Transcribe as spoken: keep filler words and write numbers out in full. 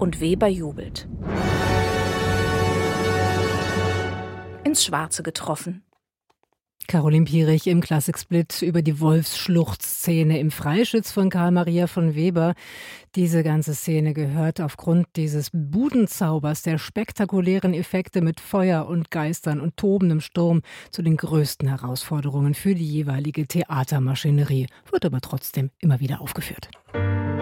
und Weber jubelt. Ins Schwarze getroffen. Caroline Pierich im Klassiksplit über die Wolfsschluchtszene im Freischütz von Karl Maria von Weber. Diese ganze Szene gehört aufgrund dieses Budenzaubers, der spektakulären Effekte mit Feuer und Geistern und tobendem Sturm zu den größten Herausforderungen für die jeweilige Theatermaschinerie, wird aber trotzdem immer wieder aufgeführt.